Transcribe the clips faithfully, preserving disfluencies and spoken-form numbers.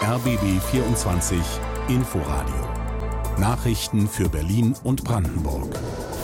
R B B vierundzwanzig Inforadio. Nachrichten für Berlin und Brandenburg.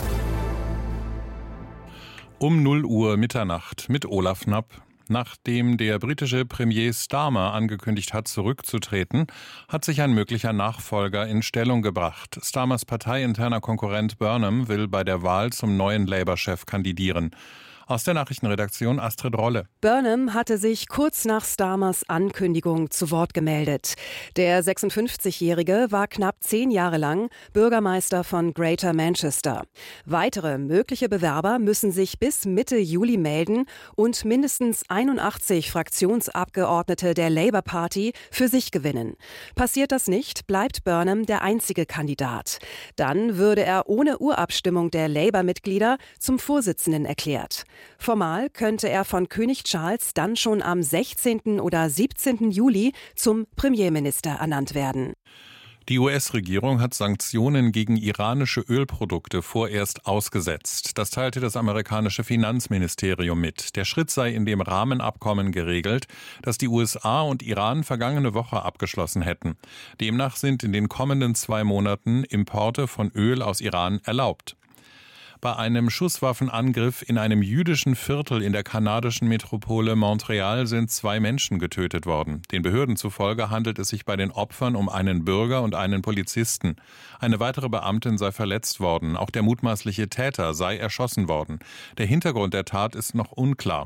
Um null Uhr Mitternacht mit Olaf Knapp. Nachdem der britische Premier Starmer angekündigt hat, zurückzutreten, hat sich ein möglicher Nachfolger in Stellung gebracht. Starmers parteiinterner Konkurrent Burnham will bei der Wahl zum neuen Labour-Chef kandidieren. Aus der Nachrichtenredaktion Astrid Rolle. Burnham hatte sich kurz nach Starmers Ankündigung zu Wort gemeldet. Der sechsundfünfzigjährige war knapp zehn Jahre lang Bürgermeister von Greater Manchester. Weitere mögliche Bewerber müssen sich bis Mitte Juli melden und mindestens einundachtzig Fraktionsabgeordnete der Labour Party für sich gewinnen. Passiert das nicht, bleibt Burnham der einzige Kandidat. Dann würde er ohne Urabstimmung der Labour-Mitglieder zum Vorsitzenden erklärt. Formal könnte er von König Charles dann schon am sechzehnten oder siebzehnten Juli zum Premierminister ernannt werden. Die U S-Regierung hat Sanktionen gegen iranische Ölprodukte vorerst ausgesetzt. Das teilte das amerikanische Finanzministerium mit. Der Schritt sei in dem Rahmenabkommen geregelt, das die U S A und Iran vergangene Woche abgeschlossen hätten. Demnach sind in den kommenden zwei Monaten Importe von Öl aus Iran erlaubt. Bei einem Schusswaffenangriff in einem jüdischen Viertel in der kanadischen Metropole Montreal sind zwei Menschen getötet worden. Den Behörden zufolge handelt es sich bei den Opfern um einen Bürger und einen Polizisten. Eine weitere Beamtin sei verletzt worden. Auch der mutmaßliche Täter sei erschossen worden. Der Hintergrund der Tat ist noch unklar.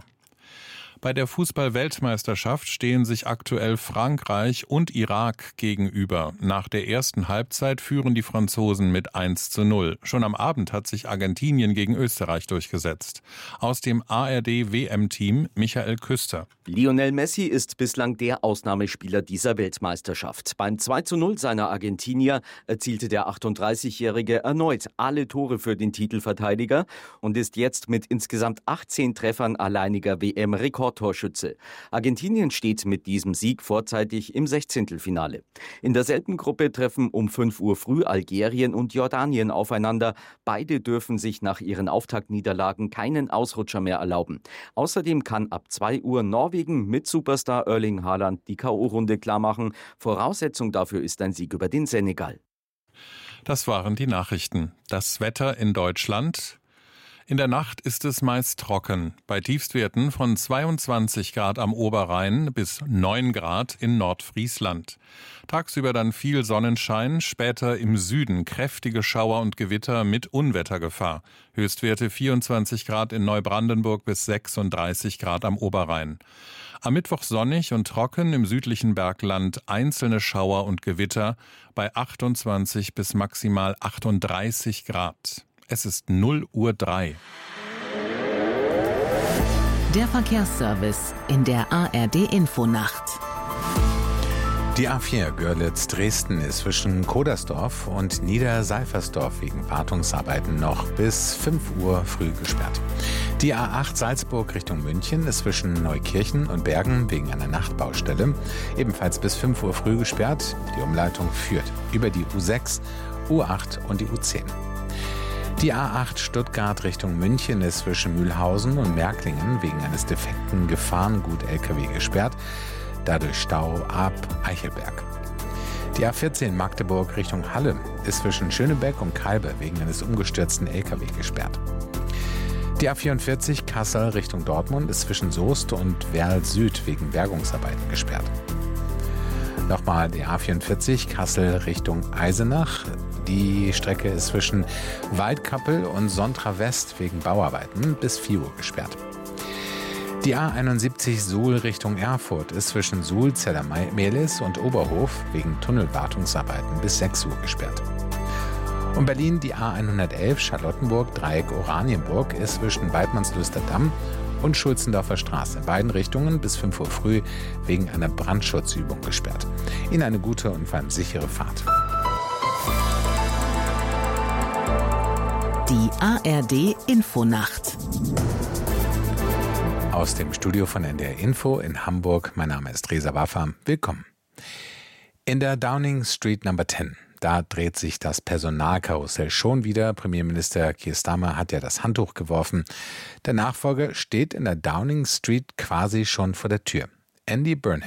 Bei der Fußball-Weltmeisterschaft stehen sich aktuell Frankreich und Irak gegenüber. Nach der ersten Halbzeit führen die Franzosen mit eins zu null. Schon am Abend hat sich Argentinien gegen Österreich durchgesetzt. Aus dem A R D-W M-Team Michael Küster. Lionel Messi ist bislang der Ausnahmespieler dieser Weltmeisterschaft. Beim zwei zu null seiner Argentinier erzielte der achtunddreißigjährige erneut alle Tore für den Titelverteidiger und ist jetzt mit insgesamt achtzehn Treffern alleiniger W M-Rekordtorschütze. Argentinien steht mit diesem Sieg vorzeitig im Sechzehntelfinale. In derselben Gruppe treffen um fünf Uhr früh Algerien und Jordanien aufeinander. Beide dürfen sich nach ihren Auftaktniederlagen keinen Ausrutscher mehr erlauben. Außerdem kann ab zwei Uhr Norwegen mit Superstar Erling Haaland die K O-Runde klarmachen. Voraussetzung dafür ist ein Sieg über den Senegal. Das waren die Nachrichten. Das Wetter in Deutschland. In der Nacht ist es meist trocken, bei Tiefstwerten von zweiundzwanzig Grad am Oberrhein bis neun Grad in Nordfriesland. Tagsüber dann viel Sonnenschein, später im Süden kräftige Schauer und Gewitter mit Unwettergefahr. Höchstwerte vierundzwanzig Grad in Neubrandenburg bis sechsunddreißig Grad am Oberrhein. Am Mittwoch sonnig und trocken, im südlichen Bergland einzelne Schauer und Gewitter bei achtundzwanzig bis maximal achtunddreißig Grad. Es ist null Uhr drei. Der Verkehrsservice in der A R D-Infonacht. Die A vier Görlitz-Dresden ist zwischen Kodersdorf und Niederseifersdorf wegen Wartungsarbeiten noch bis fünf Uhr früh gesperrt. Die A acht Salzburg Richtung München ist zwischen Neukirchen und Bergen wegen einer Nachtbaustelle ebenfalls bis fünf Uhr früh gesperrt. Die Umleitung führt über die U sechs, U acht und die U zehn. Die A acht Stuttgart Richtung München ist zwischen Mühlhausen und Märklingen wegen eines defekten Gefahrengut-L K W gesperrt. Dadurch Stau ab Eichelberg. Die A vierzehn Magdeburg Richtung Halle ist zwischen Schönebeck und Kalbe wegen eines umgestürzten L K W gesperrt. Die A vierundvierzig Kassel Richtung Dortmund ist zwischen Soest und Werl Süd wegen Bergungsarbeiten gesperrt. Nochmal die A vierundvierzig Kassel Richtung Eisenach. Die Strecke ist zwischen Waldkappel und Sontra West wegen Bauarbeiten bis vier Uhr gesperrt. Die A einundsiebzig Suhl Richtung Erfurt ist zwischen Suhl, Zellermehlis und Oberhof wegen Tunnelwartungsarbeiten bis sechs Uhr gesperrt. Und Berlin die A hundertelf Charlottenburg Dreieck Oranienburg ist zwischen Weidmannslüster Damm und Schulzendorfer Straße in beiden Richtungen bis fünf Uhr früh wegen einer Brandschutzübung gesperrt. Ihnen eine gute und vor allem sichere Fahrt. Die A R D-Infonacht. Aus dem Studio von N D R Info in Hamburg. Mein Name ist Reza Waffa. Willkommen. In der Downing Street Number zehn. Da dreht sich das Personalkarussell schon wieder. Premierminister Keir Starmer hat ja das Handtuch geworfen. Der Nachfolger steht in der Downing Street quasi schon vor der Tür. Andy Burnham,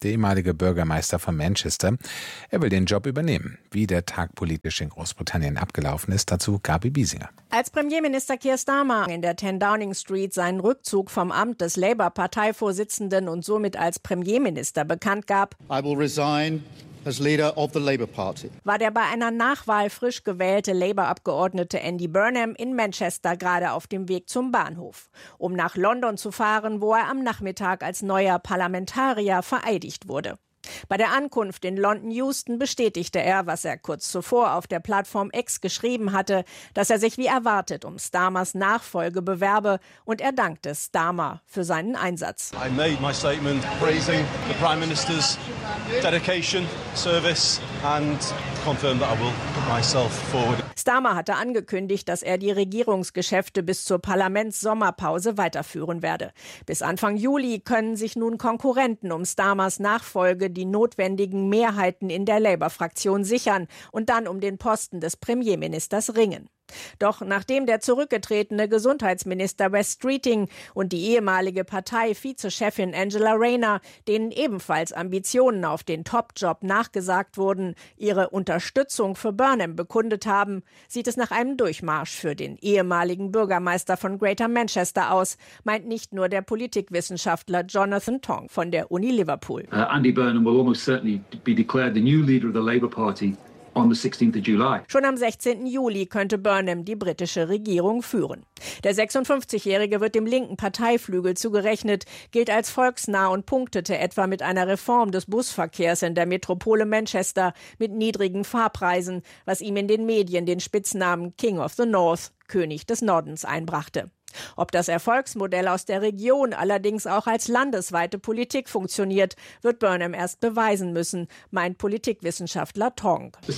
der ehemalige Bürgermeister von Manchester. Er will den Job übernehmen. Wie der Tag politisch in Großbritannien abgelaufen ist, dazu Gabi Biesinger. Als Premierminister Keir Starmer in der zehn Downing Street seinen Rückzug vom Amt des Labour-Parteivorsitzenden und somit als Premierminister bekannt gab, I will resign as leader of the Labour Party, war der bei einer Nachwahl frisch gewählte Labour-Abgeordnete Andy Burnham in Manchester gerade auf dem Weg zum Bahnhof, um nach London zu fahren, wo er am Nachmittag als neuer Parlamentarier vereidigt wurde. Bei der Ankunft in London Euston bestätigte er, was er kurz zuvor auf der Plattform X geschrieben hatte, dass er sich wie erwartet um Starmers Nachfolge bewerbe, und er dankte Starmer für seinen Einsatz. I made my statement praising the Prime Minister's dedication, service and confirmed that I will put myself forward. Starmer hatte angekündigt, dass er die Regierungsgeschäfte bis zur Parlaments-Sommerpause weiterführen werde. Bis Anfang Juli können sich nun Konkurrenten um Starmers Nachfolge die notwendigen Mehrheiten in der Labour-Fraktion sichern und dann um den Posten des Premierministers ringen. Doch nachdem der zurückgetretene Gesundheitsminister Wes Streeting und die ehemalige Partei-Vizechefin Angela Rayner, denen ebenfalls Ambitionen auf den Top-Job nachgesagt wurden, ihre Unterstützung für Burnham bekundet haben, sieht es nach einem Durchmarsch für den ehemaligen Bürgermeister von Greater Manchester aus, meint nicht nur der Politikwissenschaftler Jonathan Tong von der Uni Liverpool. Uh, Andy Burnham will almost certainly be declared the new leader of the Labour Party. On the sixteenth of July. Schon am sechzehnten Juli könnte Burnham die britische Regierung führen. Der sechsundfünfzigjährige wird dem linken Parteiflügel zugerechnet, gilt als volksnah und punktete etwa mit einer Reform des Busverkehrs in der Metropole Manchester mit niedrigen Fahrpreisen, was ihm in den Medien den Spitznamen King of the North, König des Nordens, einbrachte. Ob das Erfolgsmodell aus der Region allerdings auch als landesweite Politik funktioniert, wird Burnham erst beweisen müssen, meint Politikwissenschaftler Tong. Wir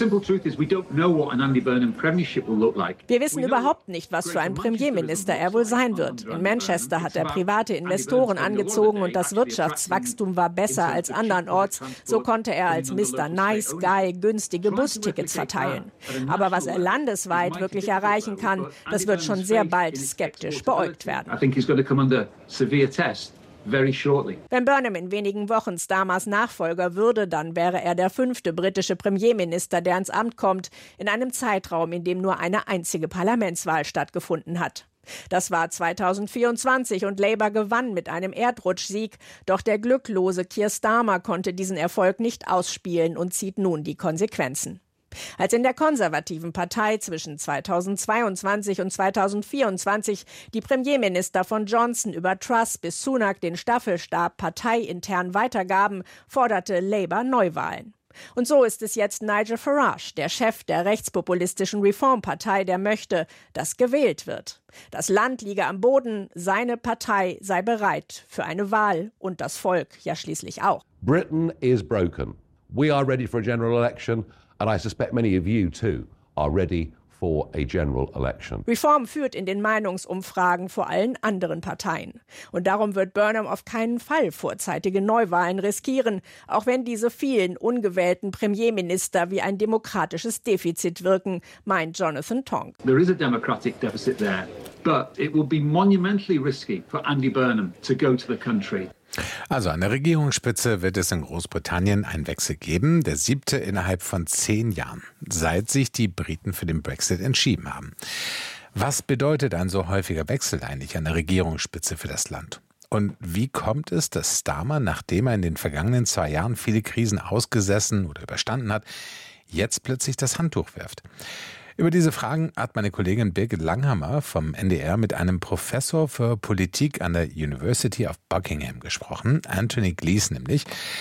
wissen überhaupt nicht, was für ein Premierminister er wohl sein wird. In Manchester hat er private Investoren angezogen und das Wirtschaftswachstum war besser als andernorts. So konnte er als Mister Nice Guy günstige Bustickets verteilen. Aber was er landesweit wirklich erreichen kann, das wird schon sehr bald skeptisch beäugt werden. Wenn Burnham in wenigen Wochen Starmers Nachfolger würde, dann wäre er der fünfte britische Premierminister, der ins Amt kommt, in einem Zeitraum, in dem nur eine einzige Parlamentswahl stattgefunden hat. Das war zweitausendvierundzwanzig und Labour gewann mit einem Erdrutschsieg, doch der glücklose Keir Starmer konnte diesen Erfolg nicht ausspielen und zieht nun die Konsequenzen. Als in der konservativen Partei zwischen zweitausendzweiundzwanzig und zweitausendvierundzwanzig die Premierminister von Johnson über Truss bis Sunak den Staffelstab parteiintern weitergaben, forderte Labour Neuwahlen. Und so ist es jetzt Nigel Farage, der Chef der rechtspopulistischen Reform-Partei, der möchte, dass gewählt wird. Das Land liege am Boden, seine Partei sei bereit für eine Wahl und das Volk ja schließlich auch. Britain is broken. We are ready for a general election. And I suspect many of you too are ready for a general election. Reform führt in den Meinungsumfragen vor allen anderen Parteien. Und darum wird Burnham auf keinen Fall vorzeitige Neuwahlen riskieren, auch wenn diese vielen ungewählten Premierminister wie ein demokratisches Defizit wirken, meint Jonathan Tong. There is a democratic deficit there, but it will be monumentally risky for Andy Burnham to go to the country. Also an der Regierungsspitze wird es in Großbritannien einen Wechsel geben, der siebte innerhalb von zehn Jahren, seit sich die Briten für den Brexit entschieden haben. Was bedeutet ein so häufiger Wechsel eigentlich an der Regierungsspitze für das Land? Und wie kommt es, dass Starmer, nachdem er in den vergangenen zwei Jahren viele Krisen ausgesessen oder überstanden hat, jetzt plötzlich das Handtuch wirft? Über diese Fragen hat meine Kollegin Birgit Langhammer vom N D R mit einem Professor für Politik an der University of Buckingham gesprochen, Anthony Gleeson nämlich.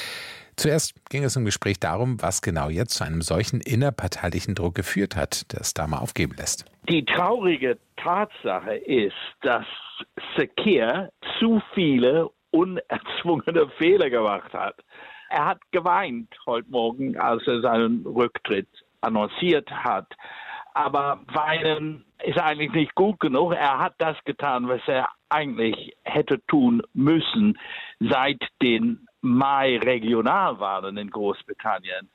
Zuerst ging es im Gespräch darum, was genau jetzt zu einem solchen innerparteilichen Druck geführt hat, der Starmer aufgeben lässt. Die traurige Tatsache ist, dass Sir Keir zu viele unerzwungene Fehler gemacht hat. Er hat geweint heute Morgen, als er seinen Rücktritt annonciert hat. Aber weinen ist eigentlich nicht gut genug. Er hat das getan, was er eigentlich hätte tun müssen seit den Mai-Regionalwahlen in Großbritannien,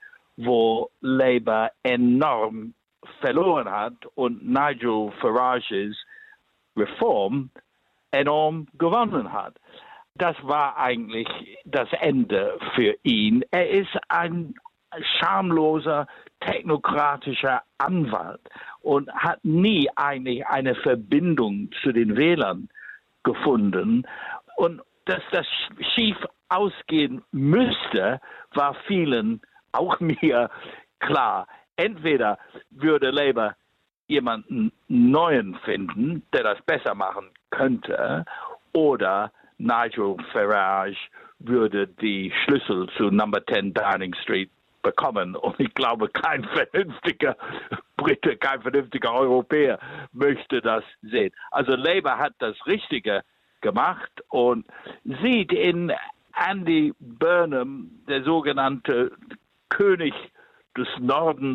wo Labour enorm verloren hat und Nigel Farages Reform enorm gewonnen hat. das war eigentlich das Ende für ihn. Er ist ein schamloser, technokratischer Anwalt und hat nie eigentlich eine Verbindung zu den Wählern gefunden. Und dass das schief ausgehen müsste, war vielen, auch mir, klar. Entweder würde Labour jemanden Neuen finden, der das besser machen könnte, oder Nigel Farage würde die Schlüssel zu Number zehn Downing Street bekommen. Und ich glaube, kein vernünftiger Brite, kein vernünftiger Europäer möchte das sehen. Also Labour hat das Richtige gemacht und sieht in Andy Burnham, der sogenannte König des Nordens,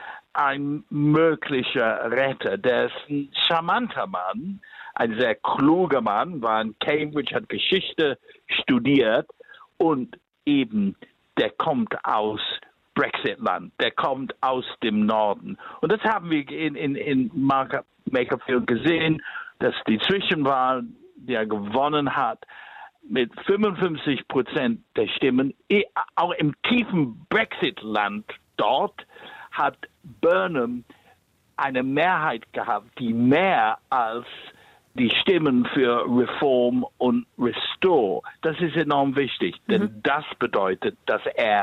ein möglicher Retter. Der ist ein charmanter Mann, ein sehr kluger Mann, war in Cambridge, hat Geschichte studiert und eben der kommt aus Brexit-Land, der kommt aus dem Norden. Und das haben wir in, in, in Makerfield gesehen, dass die Zwischenwahl, die er gewonnen hat, mit fünfundfünfzig Prozent der Stimmen, auch im tiefen Brexit-Land dort, hat Burnham eine Mehrheit gehabt, die mehr als die Stimmen für Reform und Restore. Das ist enorm wichtig, denn mhm. das bedeutet, dass er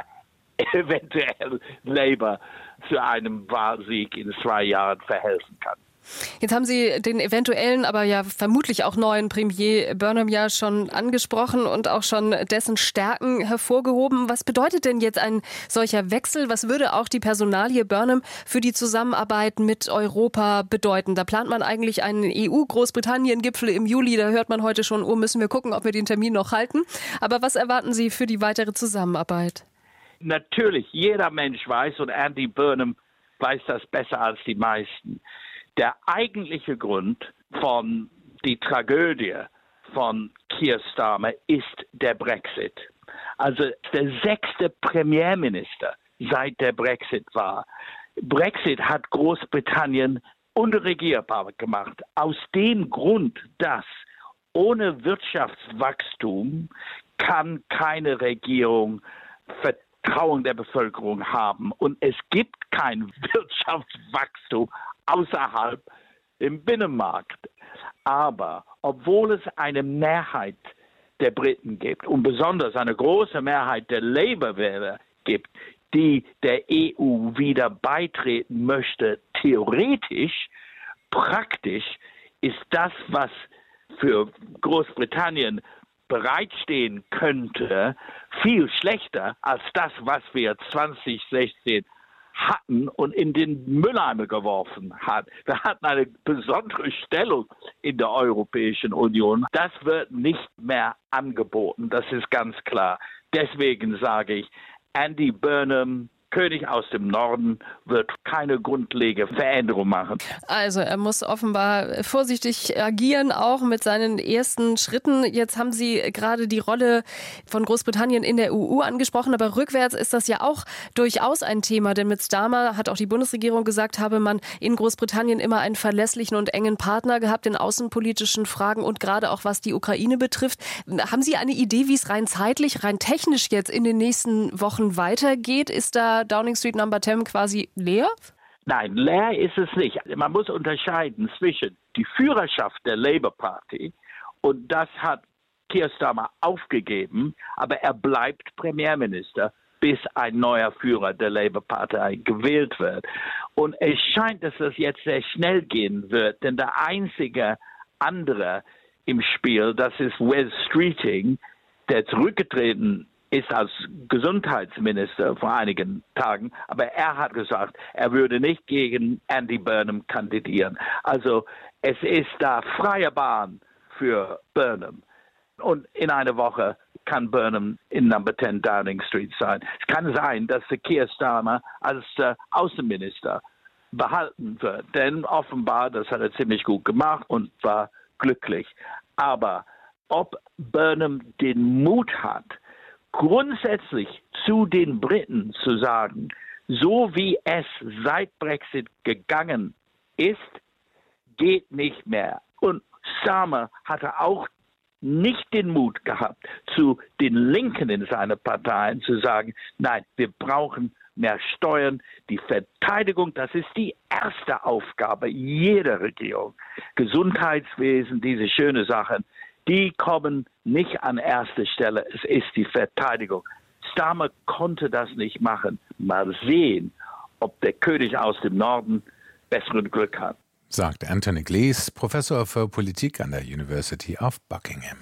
eventuell Labour zu einem Wahlsieg in zwei Jahren verhelfen kann. Jetzt haben Sie den eventuellen, aber ja vermutlich auch neuen Premier Burnham ja schon angesprochen und auch schon dessen Stärken hervorgehoben. Was bedeutet denn jetzt ein solcher Wechsel? Was würde auch die Personalie Burnham für die Zusammenarbeit mit Europa bedeuten? Da plant man eigentlich einen E U-Großbritannien-Gipfel im Juli. Da hört man heute schon, oh, müssen wir gucken, ob wir den Termin noch halten. Aber was erwarten Sie für die weitere Zusammenarbeit? Natürlich, jeder Mensch weiß, und Andy Burnham weiß das besser als die meisten, der eigentliche Grund von die Tragödie von Keir Starmer ist der Brexit. Also der sechste Premierminister seit der Brexit war. Brexit hat Großbritannien unregierbar gemacht. Aus dem Grund, dass ohne Wirtschaftswachstum kann keine Regierung Vertrauen der Bevölkerung haben. Und es gibt kein Wirtschaftswachstum außerhalb im Binnenmarkt. Aber obwohl es eine Mehrheit der Briten gibt und besonders eine große Mehrheit der Labour-Wähler gibt, die der E U wieder beitreten möchte, theoretisch, praktisch ist das, was für Großbritannien bereitstehen könnte, viel schlechter als das, was wir zwanzig sechzehn hatten und in den Mülleimer geworfen hat. Wir hatten eine besondere Stellung in der Europäischen Union. Das wird nicht mehr angeboten, das ist ganz klar. Deswegen sage ich, Andy Burnham, König aus dem Norden, wird keine grundlegende Veränderung machen. Also er muss offenbar vorsichtig agieren, auch mit seinen ersten Schritten. Jetzt haben Sie gerade die Rolle von Großbritannien in der E U angesprochen, aber rückwärts ist das ja auch durchaus ein Thema, denn mit Starmer hat auch die Bundesregierung gesagt, habe man in Großbritannien immer einen verlässlichen und engen Partner gehabt in außenpolitischen Fragen und gerade auch was die Ukraine betrifft. Haben Sie eine Idee, wie es rein zeitlich, rein technisch jetzt in den nächsten Wochen weitergeht? Ist da Downing Street Number zehn quasi leer? Nein, leer ist es nicht. Man muss unterscheiden zwischen die Führerschaft der Labour Party und das hat Keir Starmer aufgegeben, aber er bleibt Premierminister, bis ein neuer Führer der Labour Partei gewählt wird. Und es scheint, dass das jetzt sehr schnell gehen wird, denn der einzige andere im Spiel, das ist Wes Streeting, der zurückgetreten ist als Gesundheitsminister vor einigen Tagen, aber er hat gesagt, er würde nicht gegen Andy Burnham kandidieren. Also es ist da freie Bahn für Burnham. Und in einer Woche kann Burnham in Number zehn Downing Street sein. Es kann sein, dass der Keir Starmer als äh, Außenminister behalten wird, denn offenbar, das hat er ziemlich gut gemacht und war glücklich. Aber ob Burnham den Mut hat, grundsätzlich zu den Briten zu sagen, so wie es seit Brexit gegangen ist, geht nicht mehr. Und Starmer hatte auch nicht den Mut gehabt, zu den Linken in seiner Partei zu sagen, nein, wir brauchen mehr Steuern. Die Verteidigung, das ist die erste Aufgabe jeder Regierung. Gesundheitswesen, diese schönen Sachen, die kommen nicht an erster Stelle. Es ist die Verteidigung. Starmer konnte das nicht machen. Mal sehen, ob der König aus dem Norden besseren Glück hat. Sagt Anthony Glees, Professor für Politik an der University of Buckingham.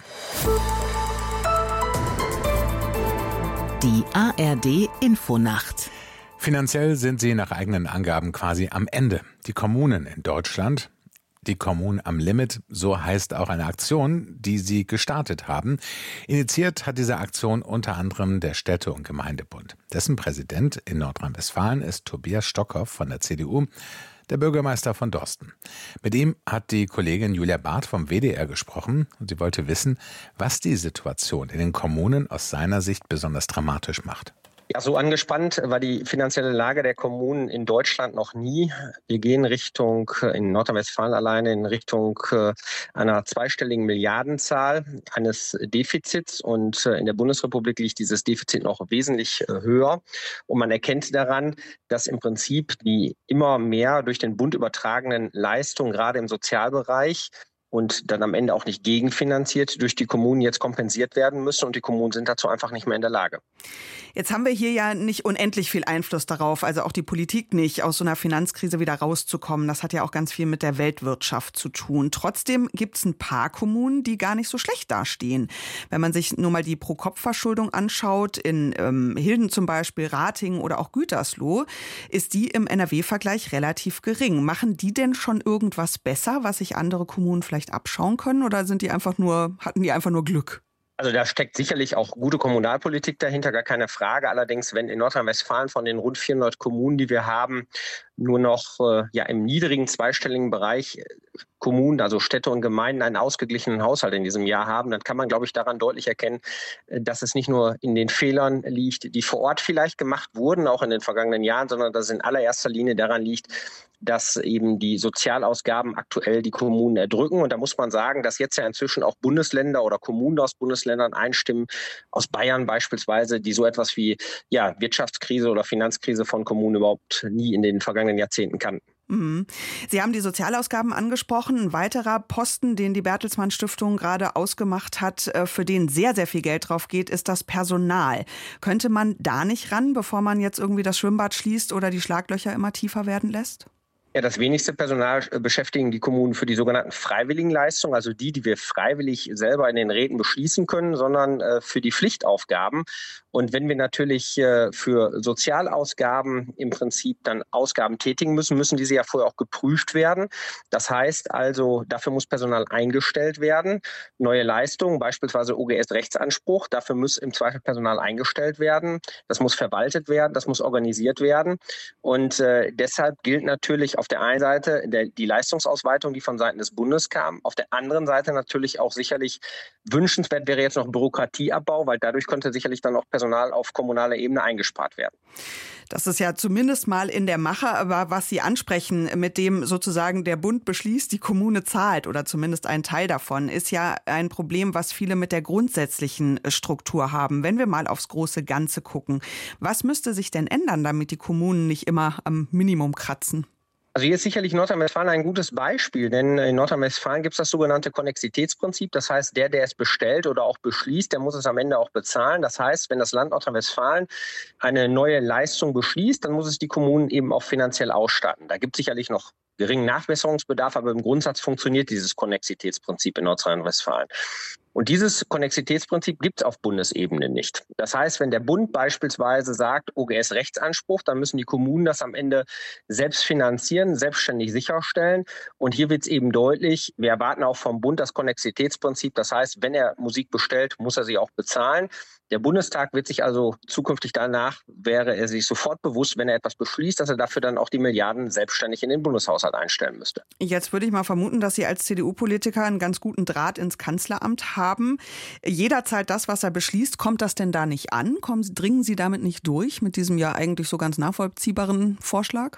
Die A R D Infonacht. Finanziell sind sie nach eigenen Angaben quasi am Ende. Die Kommunen in Deutschland, die Kommunen am Limit, so heißt auch eine Aktion, die sie gestartet haben. Initiiert hat diese Aktion unter anderem der Städte- und Gemeindebund. Dessen Präsident in Nordrhein-Westfalen ist Tobias Stockhoff von der C D U, der Bürgermeister von Dorsten. Mit ihm hat die Kollegin Julia Barth vom W D R gesprochen und sie wollte wissen, was die Situation in den Kommunen aus seiner Sicht besonders dramatisch macht. Ja, so angespannt war die finanzielle Lage der Kommunen in Deutschland noch nie. Wir gehen Richtung, in Nordrhein-Westfalen alleine, in Richtung einer zweistelligen Milliardenzahl eines Defizits. Und in der Bundesrepublik liegt dieses Defizit noch wesentlich höher. Und man erkennt daran, dass im Prinzip die immer mehr durch den Bund übertragenen Leistungen, gerade im Sozialbereich, und dann am Ende auch nicht gegenfinanziert, durch die Kommunen jetzt kompensiert werden müssen. Und die Kommunen sind dazu einfach nicht mehr in der Lage. Jetzt haben wir hier ja nicht unendlich viel Einfluss darauf, also auch die Politik nicht, aus so einer Finanzkrise wieder rauszukommen. Das hat ja auch ganz viel mit der Weltwirtschaft zu tun. Trotzdem gibt es ein paar Kommunen, die gar nicht so schlecht dastehen. Wenn man sich nur mal die Pro-Kopf-Verschuldung anschaut, in ähm, Hilden zum Beispiel, Ratingen oder auch Gütersloh, ist die im N R W-Vergleich relativ gering. Machen die denn schon irgendwas besser, was sich andere Kommunen vielleicht abschauen können, oder sind die einfach nur, hatten die einfach nur Glück? Also da steckt sicherlich auch gute Kommunalpolitik dahinter, gar keine Frage. Allerdings, wenn in Nordrhein-Westfalen von den rund vierhundert Kommunen, die wir haben, nur noch äh, ja im niedrigen zweistelligen Bereich äh, Kommunen, also Städte und Gemeinden, einen ausgeglichenen Haushalt in diesem Jahr haben, dann kann man, glaube ich, daran deutlich erkennen, äh, dass es nicht nur in den Fehlern liegt, die vor Ort vielleicht gemacht wurden, auch in den vergangenen Jahren, sondern dass es in allererster Linie daran liegt, dass eben die Sozialausgaben aktuell die Kommunen erdrücken. Und da muss man sagen, dass jetzt ja inzwischen auch Bundesländer oder Kommunen aus Bundesländern einstimmen, aus Bayern beispielsweise, die so etwas wie ja, Wirtschaftskrise oder Finanzkrise von Kommunen überhaupt nie in den vergangenen Jahrzehnten kannten. Mhm. Sie haben die Sozialausgaben angesprochen. Ein weiterer Posten, den die Bertelsmann Stiftung gerade ausgemacht hat, für den sehr, sehr viel Geld drauf geht, ist das Personal. Könnte man da nicht ran, bevor man jetzt irgendwie das Schwimmbad schließt oder die Schlaglöcher immer tiefer werden lässt? Ja, das wenigste Personal beschäftigen die Kommunen für die sogenannten Freiwilligenleistungen, also die, die wir freiwillig selber in den Räten beschließen können, sondern äh, für die Pflichtaufgaben. Und wenn wir natürlich äh, für Sozialausgaben im Prinzip dann Ausgaben tätigen müssen, müssen diese ja vorher auch geprüft werden. Das heißt also, dafür muss Personal eingestellt werden. Neue Leistungen, beispielsweise O G S-Rechtsanspruch, dafür muss im Zweifel Personal eingestellt werden. Das muss verwaltet werden, das muss organisiert werden. Und äh, deshalb gilt natürlich auf der einen Seite der, die Leistungsausweitung, die von Seiten des Bundes kam. Auf der anderen Seite natürlich auch sicherlich wünschenswert wäre jetzt noch Bürokratieabbau, weil dadurch könnte sicherlich dann auch Personal auf kommunaler Ebene eingespart werden. Das ist ja zumindest mal in der Mache, aber was Sie ansprechen, mit dem sozusagen der Bund beschließt, die Kommune zahlt oder zumindest ein Teil davon, ist ja ein Problem, was viele mit der grundsätzlichen Struktur haben. Wenn wir mal aufs große Ganze gucken, was müsste sich denn ändern, damit die Kommunen nicht immer am Minimum kratzen? Also hier ist sicherlich Nordrhein-Westfalen ein gutes Beispiel, denn in Nordrhein-Westfalen gibt es das sogenannte Konnexitätsprinzip. Das heißt, der, der es bestellt oder auch beschließt, der muss es am Ende auch bezahlen. Das heißt, wenn das Land Nordrhein-Westfalen eine neue Leistung beschließt, dann muss es die Kommunen eben auch finanziell ausstatten. Da gibt es sicherlich noch geringen Nachbesserungsbedarf, aber im Grundsatz funktioniert dieses Konnexitätsprinzip in Nordrhein-Westfalen. Und dieses Konnexitätsprinzip gibt es auf Bundesebene nicht. Das heißt, wenn der Bund beispielsweise sagt, O G S-Rechtsanspruch, dann müssen die Kommunen das am Ende selbst finanzieren, selbstständig sicherstellen. Und hier wird es eben deutlich, wir erwarten auch vom Bund das Konnexitätsprinzip. Das heißt, wenn er Musik bestellt, muss er sie auch bezahlen. Der Bundestag wird sich also zukünftig danach, wäre er sich sofort bewusst, wenn er etwas beschließt, dass er dafür dann auch die Milliarden selbstständig in den Bundeshaushalt einstellen müsste. Jetzt würde ich mal vermuten, dass Sie als C D U-Politiker einen ganz guten Draht ins Kanzleramt haben. Jederzeit das, was er beschließt, kommt das denn da nicht an? Kommen, dringen Sie damit nicht durch mit diesem ja eigentlich so ganz nachvollziehbaren Vorschlag?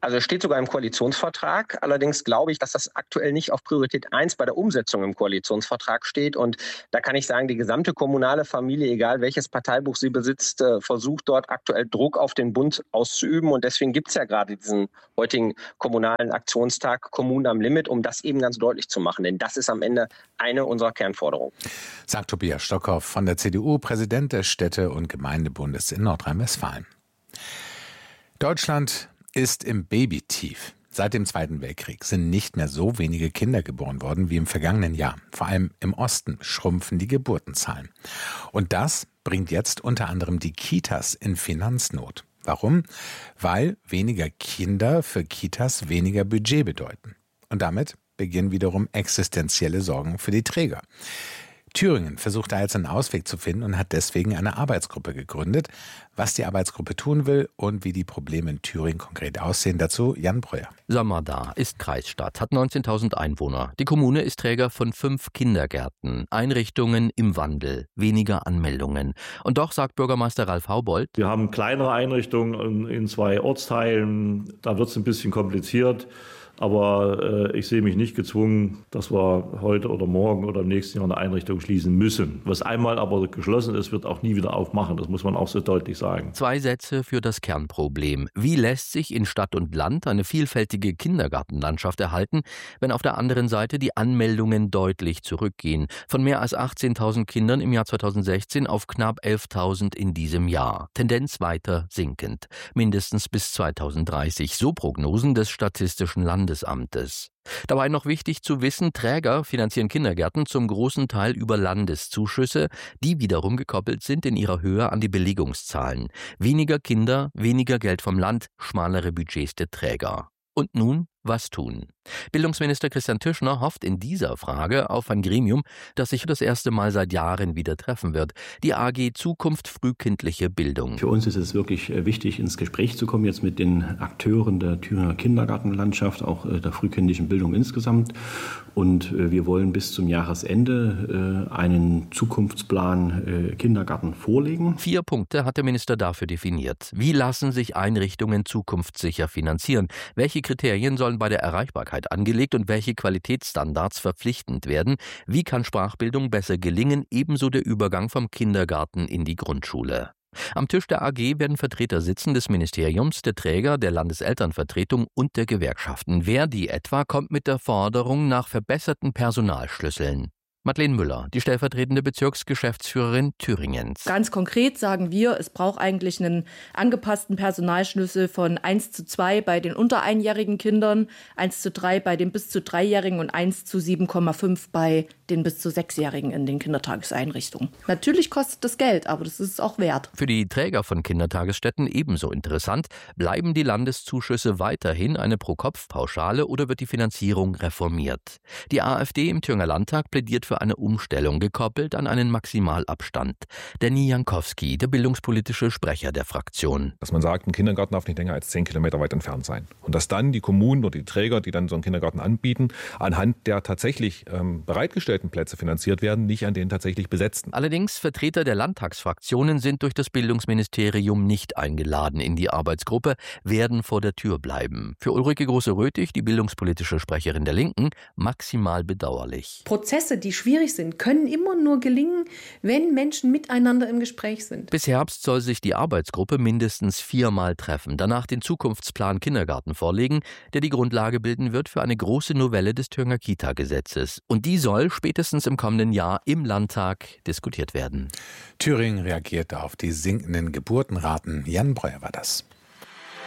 Also es steht sogar im Koalitionsvertrag. Allerdings glaube ich, dass das aktuell nicht auf Priorität eins bei der Umsetzung im Koalitionsvertrag steht. Und da kann ich sagen, die gesamte kommunale Familie, egal welches Parteibuch sie besitzt, versucht dort aktuell Druck auf den Bund auszuüben. Und deswegen gibt es ja gerade diesen heutigen kommunalen Aktionstag Kommunen am Limit, um das eben ganz deutlich zu machen. Denn das ist am Ende eine unserer Kernforderungen. Sagt Tobias Stockhoff von der C D U, Präsident des Städte- und Gemeindebundes in Nordrhein-Westfalen. Deutschland ist im Babytief. Seit dem Zweiten Weltkrieg sind nicht mehr so wenige Kinder geboren worden wie im vergangenen Jahr. Vor allem im Osten schrumpfen die Geburtenzahlen. Und das bringt jetzt unter anderem die Kitas in Finanznot. Warum? Weil weniger Kinder für Kitas weniger Budget bedeuten. Und damit beginnen wiederum existenzielle Sorgen für die Träger. Thüringen versucht da jetzt einen Ausweg zu finden und hat deswegen eine Arbeitsgruppe gegründet. Was die Arbeitsgruppe tun will und wie die Probleme in Thüringen konkret aussehen, dazu Jan Breuer. Samarda ist Kreisstadt, hat neunzehntausend Einwohner. Die Kommune ist Träger von fünf Kindergärten, Einrichtungen im Wandel, weniger Anmeldungen. Und doch sagt Bürgermeister Ralf Haubold: Wir haben kleinere Einrichtungen in zwei Ortsteilen, da wird es ein bisschen kompliziert. Aber äh, ich sehe mich nicht gezwungen, dass wir heute oder morgen oder im nächsten Jahr eine Einrichtung schließen müssen. Was einmal aber geschlossen ist, wird auch nie wieder aufmachen. Das muss man auch so deutlich sagen. Zwei Sätze für das Kernproblem. Wie lässt sich in Stadt und Land eine vielfältige Kindergartenlandschaft erhalten, wenn auf der anderen Seite die Anmeldungen deutlich zurückgehen? Von mehr als achtzehntausend Kindern im Jahr zweitausendsechzehn auf knapp elftausend in diesem Jahr. Tendenz weiter sinkend. Mindestens bis zweitausenddreißig. So Prognosen des Statistischen Landesamtes. Dabei noch wichtig zu wissen, Träger finanzieren Kindergärten zum großen Teil über Landeszuschüsse, die wiederum gekoppelt sind in ihrer Höhe an die Belegungszahlen. Weniger Kinder, weniger Geld vom Land, schmalere Budgets der Träger. Und nun, was tun? Bildungsminister Christian Tischner hofft in dieser Frage auf ein Gremium, das sich das erste Mal seit Jahren wieder treffen wird. Die A G Zukunft frühkindliche Bildung. Für uns ist es wirklich wichtig, ins Gespräch zu kommen, jetzt mit den Akteuren der Thüringer Kindergartenlandschaft, auch der frühkindlichen Bildung insgesamt. Und wir wollen bis zum Jahresende einen Zukunftsplan Kindergarten vorlegen. Vier Punkte hat der Minister dafür definiert. Wie lassen sich Einrichtungen zukunftssicher finanzieren? Welche Kriterien sollen bei der Erreichbarkeit angelegt und welche Qualitätsstandards verpflichtend werden? Wie kann Sprachbildung besser gelingen? Ebenso der Übergang vom Kindergarten in die Grundschule. Am Tisch der A G werden Vertreter sitzen des Ministeriums, der Träger, der Landeselternvertretung und der Gewerkschaften. Verdi etwa kommt mit der Forderung nach verbesserten Personalschlüsseln. Madeleine Müller, die stellvertretende Bezirksgeschäftsführerin Thüringens. Ganz konkret sagen wir, es braucht eigentlich einen angepassten Personalschlüssel von eins zu zwei bei den unter einjährigen Kindern, eins zu drei bei den bis zu dreijährigen und eins zu sieben Komma fünf bei den bis zu sechsjährigen in den Kindertageseinrichtungen. Natürlich kostet das Geld, aber das ist es auch wert. Für die Träger von Kindertagesstätten ebenso interessant. Bleiben die Landeszuschüsse weiterhin eine Pro-Kopf-Pauschale oder wird die Finanzierung reformiert? Die AfD im Thüringer Landtag plädiert für eine Umstellung, gekoppelt an einen Maximalabstand. Danny Jankowski, der bildungspolitische Sprecher der Fraktion. Dass man sagt, ein Kindergarten darf nicht länger als zehn Kilometer weit entfernt sein. Und dass dann die Kommunen oder die Träger, die dann so einen Kindergarten anbieten, anhand der tatsächlich ähm, bereitgestellten Plätze finanziert werden, nicht an den tatsächlich besetzten. Allerdings, Vertreter der Landtagsfraktionen sind durch das Bildungsministerium nicht eingeladen in die Arbeitsgruppe, werden vor der Tür bleiben. Für Ulrike Große-Röthig, die bildungspolitische Sprecherin der Linken, maximal bedauerlich. Prozesse, die schwierig sind, können immer nur gelingen, wenn Menschen miteinander im Gespräch sind. Bis Herbst soll sich die Arbeitsgruppe mindestens viermal treffen, danach den Zukunftsplan Kindergarten vorlegen, der die Grundlage bilden wird für eine große Novelle des Thüringer Kita-Gesetzes. Und die soll spätestens im kommenden Jahr im Landtag diskutiert werden. Thüringen reagierte auf die sinkenden Geburtenraten. Jan Breuer war das.